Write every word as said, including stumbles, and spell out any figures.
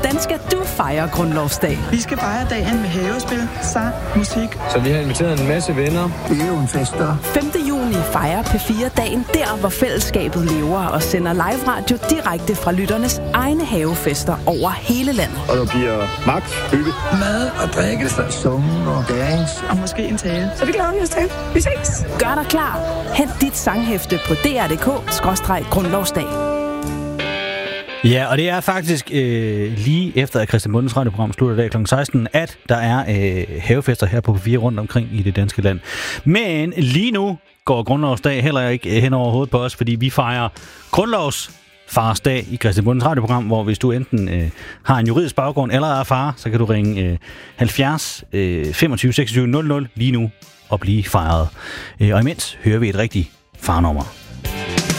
Hvordan skal du fejre grundlovsdag? Vi skal fejre dagen med havespil, sang, musik. Så vi har inviteret en masse venner. Det er jo en fester. femte juni fejrer P fire dagen der, hvor fællesskabet lever og sender live radio direkte fra lytternes egne havefester over hele landet. Og der bliver magt, hygge, mad og drikke, sunge og dance. Og måske en tale. Så det glæder vi os til. Vi ses. Gør dig klar. Hent dit sanghæfte på d r punktum d k skråstreg grundlovsdag. Ja, og det er faktisk øh, lige efter, at Christian Bondens radioprogram slutter i dag klokken seksten, at der er øh, havefester her på P fire rundt omkring i det danske land. Men lige nu går grundlovsdag heller ikke hen over hovedet på os, fordi vi fejrer grundlovs farsdag i Christian Bondens radioprogram, hvor hvis du enten øh, har en juridisk baggrund eller er far, så kan du ringe øh, halvfjerds øh, femogtyve seksogtyve nul nul lige nu og blive fejret. Øh, og imens hører vi et rigtigt farnummer.